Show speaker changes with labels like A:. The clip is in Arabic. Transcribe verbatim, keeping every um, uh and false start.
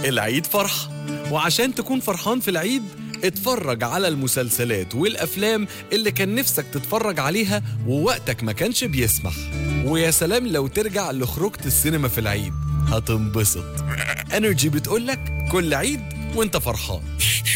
A: العيد فرحة، وعشان تكون فرحان في العيد اتفرج على المسلسلات والأفلام اللي كان نفسك تتفرج عليها ووقتك ما كانش بيسمح. ويا سلام لو ترجع لخروجة السينما في العيد، هتنبسط. انرجي بتقولك كل عيد وانت فرحان.